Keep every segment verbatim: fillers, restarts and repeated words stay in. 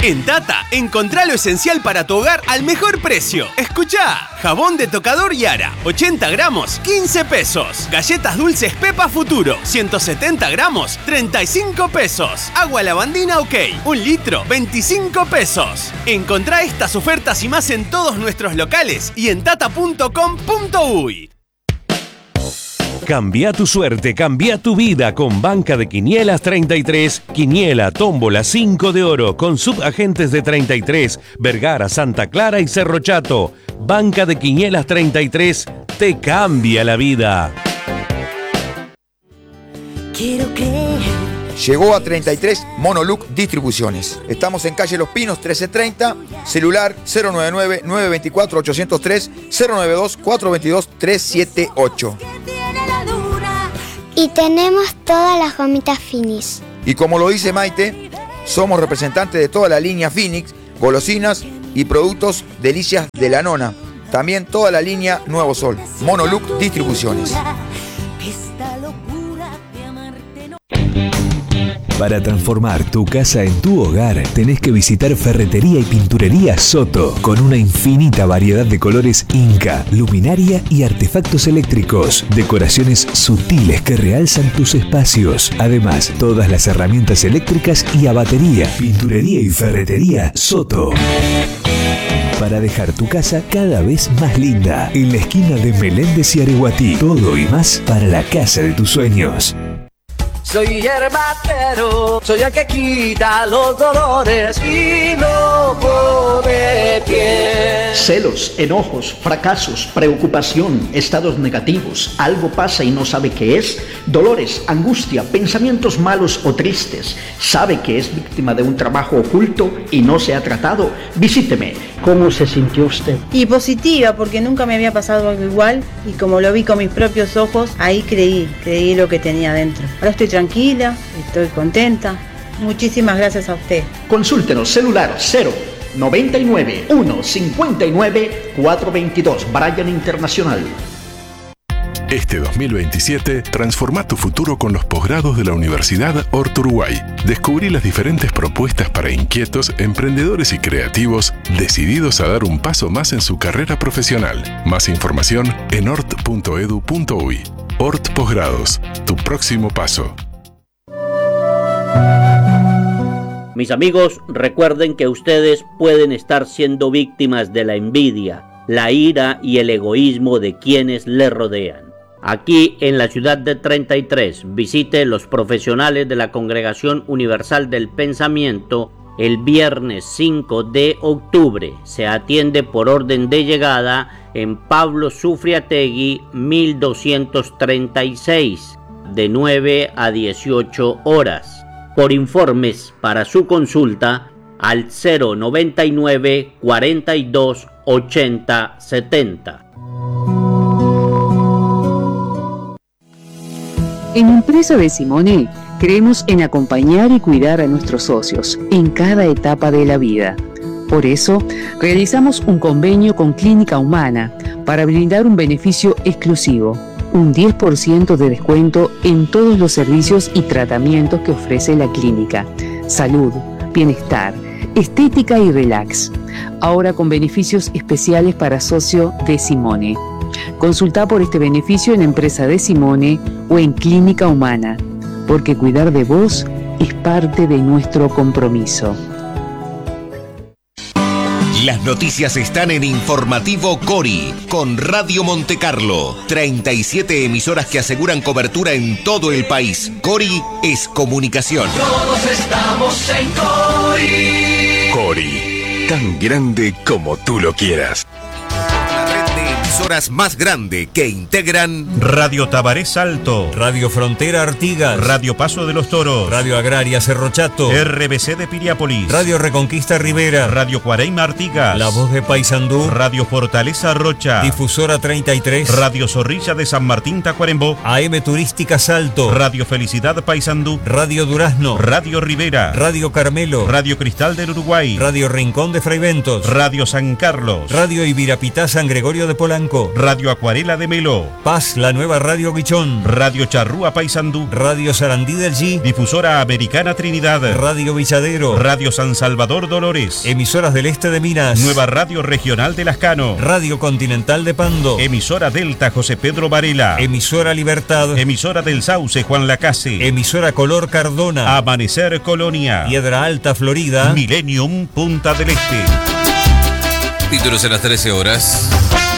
En Tata, encontrá lo esencial para tu hogar al mejor precio. Escuchá, jabón de tocador Yara, ochenta gramos, quince pesos. Galletas dulces Pepa Futuro, ciento setenta gramos, treinta y cinco pesos. Agua lavandina OK, un litro, veinticinco pesos. Encontrá estas ofertas y más en todos nuestros locales y en tata punto com punto uy. Cambia tu suerte, cambia tu vida con Banca de Quinielas treinta y tres, Quiniela, Tómbola, cinco de oro, con subagentes de treinta y tres, Vergara, Santa Clara y Cerro Chato. Banca de Quinielas treinta y tres te cambia la vida. Quiero creer. Llegó a treinta y tres Monoluc Distribuciones. Estamos en calle Los Pinos trece treinta, celular cero nueve nueve, nueve dos cuatro, ocho cero tres, cero nueve dos, cuatro dos dos, tres siete ocho. Y tenemos todas las gomitas Finis. Y como lo dice Maite, somos representantes de toda la línea Phoenix, golosinas y productos Delicias de la Nona. También toda la línea Nuevo Sol. Monoluc Distribuciones. Para transformar tu casa en tu hogar, tenés que visitar Ferretería y Pinturería Soto, con una infinita variedad de colores Inca, luminaria y artefactos eléctricos, decoraciones sutiles que realzan tus espacios. Además, todas las herramientas eléctricas y a batería. Pinturería y Ferretería Soto. Para dejar tu casa cada vez más linda, en la esquina de Meléndez y Areguatí. Todo y más para la casa de tus sueños. Soy yerbatero, soy el que quita los dolores y no pone pie. Celos, enojos, fracasos, preocupación, estados negativos, algo pasa y no sabe qué es, dolores, angustia, pensamientos malos o tristes, sabe que es víctima de un trabajo oculto y no se ha tratado. Visíteme. ¿Cómo se sintió usted? Y positiva, porque nunca me había pasado algo igual y como lo vi con mis propios ojos, ahí creí, creí lo que tenía dentro. Ahora estoy tranquila, estoy contenta. Muchísimas gracias a usted. Consúltenos, celular cero noventa y nueve, uno cincuenta y nueve, cuatro veintidós, Bryan Internacional. Este dos mil veintisiete, transforma tu futuro con los posgrados de la Universidad Hort Uruguay. Descubrí las diferentes propuestas para inquietos, emprendedores y creativos decididos a dar un paso más en su carrera profesional. Más información en hort punto edu punto uy. Hort Posgrados, tu próximo paso. Mis amigos, recuerden que ustedes pueden estar siendo víctimas de la envidia, la ira y el egoísmo de quienes le rodean. Aquí en la ciudad de treinta y tres, visite los profesionales de la Congregación Universal del Pensamiento el viernes cinco de octubre. Se atiende por orden de llegada en Pablo Sufriategui mil doscientos treinta y seis, de nueve a dieciocho horas. Por informes para su consulta al cero noventa y nueve, cuarenta y dos, ochenta, setenta. En Empresa de Simone creemos en acompañar y cuidar a nuestros socios en cada etapa de la vida. Por eso, realizamos un convenio con Clínica Humana para brindar un beneficio exclusivo, un diez por ciento de descuento en todos los servicios y tratamientos que ofrece la clínica. Salud, bienestar, estética y relax. Ahora con beneficios especiales para socio de Simone. Consulta por este beneficio en Empresa de Simone o en Clínica Humana, porque cuidar de vos es parte de nuestro compromiso. Las noticias están en Informativo Cori, con Radio Montecarlo. treinta y siete emisoras que aseguran cobertura en todo el país. Cori es comunicación. Todos estamos en Cori. Cori, tan grande como tú lo quieras. Emisoras más grande que integran Radio Tabaré Salto, Radio Frontera Artigas, Radio Paso de los Toros, Radio Agraria Cerro Chato, R B C de Piriápolis, Radio Reconquista Rivera, Radio Cuareima Artigas, La Voz de Paysandú, Radio Fortaleza Rocha, Difusora treinta y tres, Radio Zorrilla de San Martín Tacuarembó, A M Turística Salto, Radio Felicidad Paysandú, Radio Durazno, Radio Rivera, Radio Carmelo, Radio Cristal del Uruguay, Radio Rincón de Fraiventos, Radio San Carlos, Radio Ibirapitá San Gregorio de Polanco, Blanco. Radio Acuarela de Melo. Paz, la nueva Radio Guichón. Radio Charrúa Paysandú. Radio Sarandí del G. Difusora Americana Trinidad. Radio Villadero. Radio San Salvador Dolores. Emisoras del Este de Minas. Nueva Radio Regional de Lascano. Radio Continental de Pando. Emisora Delta José Pedro Varela. Emisora Libertad. Emisora del Sauce Juan Lacase. Emisora Color Cardona. Amanecer Colonia. Piedra Alta Florida. Millennium Punta del Este. Títulos a las trece horas.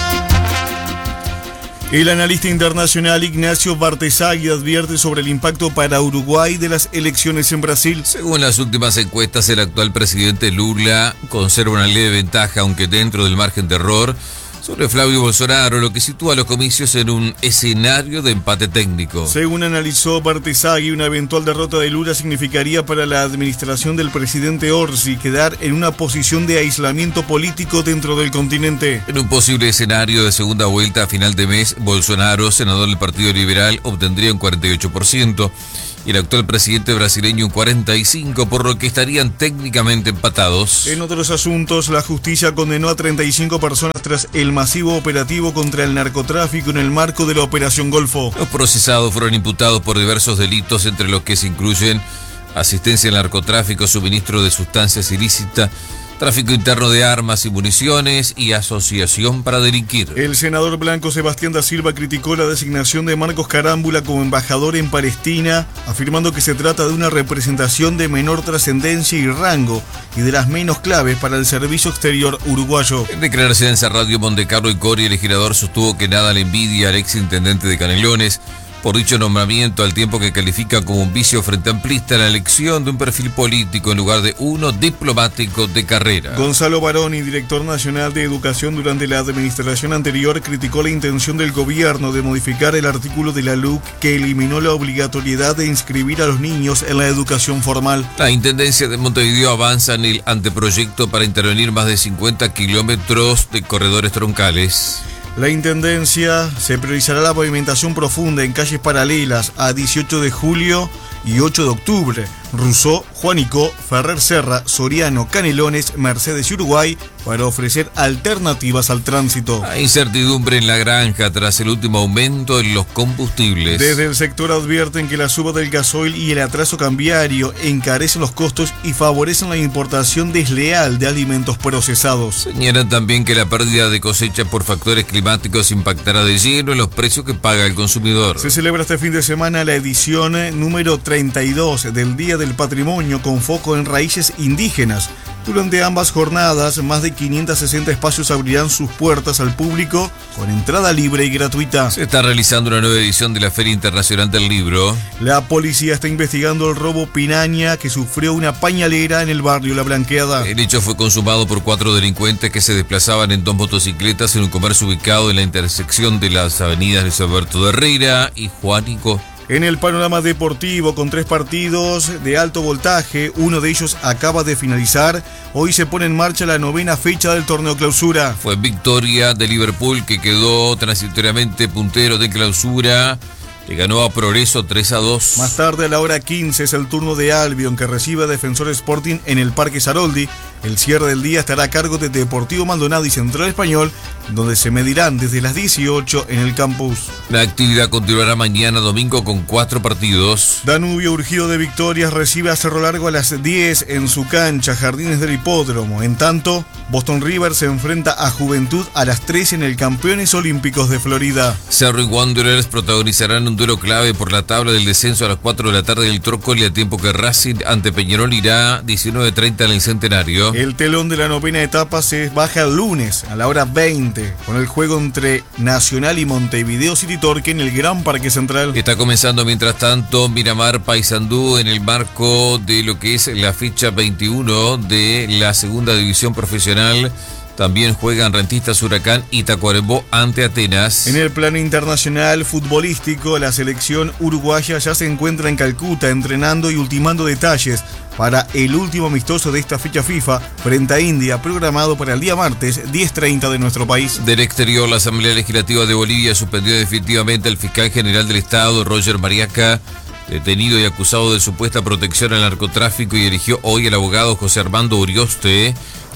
El analista internacional Ignacio Bartesagui advierte sobre el impacto para Uruguay de las elecciones en Brasil. Según las últimas encuestas, el actual presidente Lula conserva una leve ventaja, aunque dentro del margen de error, sobre Flavio Bolsonaro, lo que sitúa a los comicios en un escenario de empate técnico. Según analizó Bartesagui, una eventual derrota de Lula significaría para la administración del presidente Orsi quedar en una posición de aislamiento político dentro del continente. En un posible escenario de segunda vuelta a final de mes, Bolsonaro, senador del Partido Liberal, obtendría un cuarenta y ocho por ciento y el actual presidente brasileño un cuarenta y cinco por ciento, por lo que estarían técnicamente empatados. En otros asuntos, la justicia condenó a treinta y cinco personas tras el masivo operativo contra el narcotráfico en el marco de la Operación Golfo. Los procesados fueron imputados por diversos delitos, entre los que se incluyen asistencia al narcotráfico, suministro de sustancias ilícitas, tráfico interno de armas y municiones y asociación para delinquir. El senador blanco Sebastián da Silva criticó la designación de Marcos Carámbula como embajador en Palestina, afirmando que se trata de una representación de menor trascendencia y rango y de las menos claves para el servicio exterior uruguayo. En declaraciones a Radio Montecarlo y Cori, el legislador sostuvo que nada le envidia al exintendente de Canelones por dicho nombramiento, al tiempo que califica como un vicio frente amplista la elección de un perfil político en lugar de uno diplomático de carrera. Gonzalo Baroni, director nacional de Educación durante la administración anterior, criticó la intención del gobierno de modificar el artículo de la L U C que eliminó la obligatoriedad de inscribir a los niños en la educación formal. La Intendencia de Montevideo avanza en el anteproyecto para intervenir más de cincuenta kilómetros de corredores troncales. La Intendencia se priorizará la pavimentación profunda en calles paralelas a dieciocho de julio y ocho de octubre. Rousseau, Juanico, Ferrer Serra, Soriano, Canelones, Mercedes y Uruguay para ofrecer alternativas al tránsito. Hay incertidumbre en la granja tras el último aumento en los combustibles. Desde el sector advierten que la suba del gasoil y el atraso cambiario encarecen los costos y favorecen la importación desleal de alimentos procesados. Señalan también que la pérdida de cosecha por factores climáticos impactará de lleno en los precios que paga el consumidor. Se celebra este fin de semana la edición número treinta y dos del Día del Patrimonio con foco en raíces indígenas. Durante ambas jornadas, más de quinientos sesenta espacios abrirán sus puertas al público con entrada libre y gratuita. Se está realizando una nueva edición de la Feria Internacional del Libro. La policía está investigando el robo Pinaña que sufrió una pañalera en el barrio La Blanqueada. El hecho fue consumado por cuatro delincuentes que se desplazaban en dos motocicletas en un comercio ubicado en la intersección de las avenidas Luis Alberto de Herrera y Juanico. En el panorama deportivo, con tres partidos de alto voltaje, uno de ellos acaba de finalizar. Hoy se pone en marcha la novena fecha del torneo Clausura. Fue victoria de Liverpool, que quedó transitoriamente puntero de Clausura. Le ganó a Progreso tres a dos. Más tarde, a la hora quince, es el turno de Albion, que recibe a Defensor Sporting en el Parque Saroldi. El cierre del día estará a cargo de Deportivo Maldonado y Central Español, donde se medirán desde las dieciocho en el campus. La actividad continuará mañana domingo con cuatro partidos. Danubio, urgido de victorias, recibe a Cerro Largo a las diez en su cancha, Jardines del Hipódromo. En tanto, Boston River se enfrenta a Juventud a las tres en el Campeones Olímpicos de Florida. Cerro y Wanderers protagonizarán un duelo clave por la tabla del descenso a las cuatro de la tarde del Trócoli, a tiempo que Racing ante Peñarol irá diecinueve treinta en el Centenario. El telón de la novena etapa se baja el lunes a la hora veinte con el juego entre Nacional y Montevideo City Torque en el Gran Parque Central. Está comenzando mientras tanto Miramar Paysandú en el marco de lo que es la fecha veintiuno de la segunda división profesional. También juegan Rentistas Huracán y Tacuarembó ante Atenas. En el plano internacional futbolístico, la selección uruguaya ya se encuentra en Calcuta entrenando y ultimando detalles para el último amistoso de esta fecha FIFA frente a India, programado para el día martes diez treinta de nuestro país. Del exterior, la Asamblea Legislativa de Bolivia suspendió definitivamente al fiscal general del Estado, Roger Mariaca, detenido y acusado de supuesta protección al narcotráfico, y eligió hoy al abogado José Armando Urioste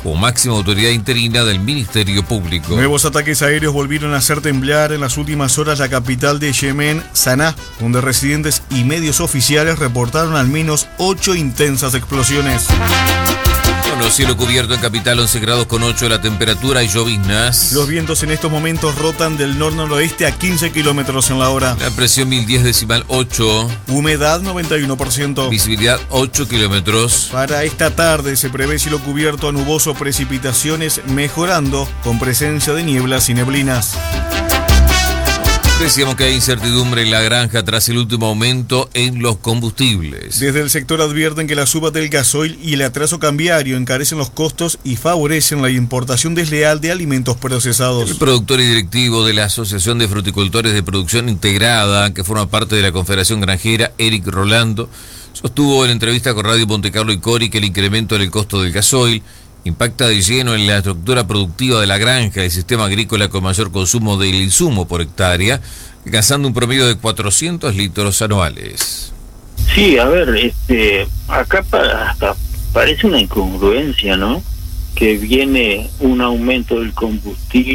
como máxima autoridad interina del Ministerio Público. Nuevos ataques aéreos volvieron a hacer temblar en las últimas horas la capital de Yemen, Sanaa, donde residentes y medios oficiales reportaron al menos ocho intensas explosiones. Bueno, cielo cubierto en capital, once grados con ocho la temperatura y lloviznas. Los vientos en estos momentos rotan del nor-noroeste a quince kilómetros en la hora. La presión mil diez decimal ocho. Humedad noventa y uno por ciento. Visibilidad ocho kilómetros. Para esta tarde se prevé cielo cubierto a nuboso, precipitaciones mejorando con presencia de nieblas y neblinas. Decíamos que hay incertidumbre en la granja tras el último aumento en los combustibles. Desde el sector advierten que la suba del gasoil y el atraso cambiario encarecen los costos y favorecen la importación desleal de alimentos procesados. El productor y directivo de la Asociación de Fruticultores de Producción Integrada, que forma parte de la Confederación Granjera, Eric Rolando, sostuvo en entrevista con Radio Montecarlo y Cori que el incremento en el costo del gasoil impacta de lleno en la estructura productiva de la granja, el sistema agrícola con mayor consumo del insumo por hectárea, alcanzando un promedio de cuatrocientos litros anuales. Sí, a ver, este, acá pa, hasta parece una incongruencia, ¿no? Que viene un aumento del combustible